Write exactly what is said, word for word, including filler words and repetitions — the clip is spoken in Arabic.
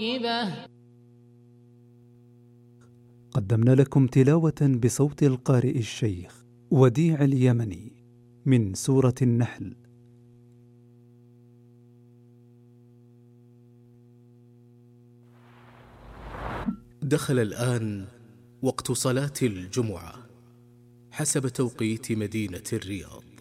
قدمنا لكم تلاوة بصوت القارئ الشيخ وديع اليمني من سورة النحل. دخل الآن وقت صلاة الجمعة حسب توقيت مدينة الرياض.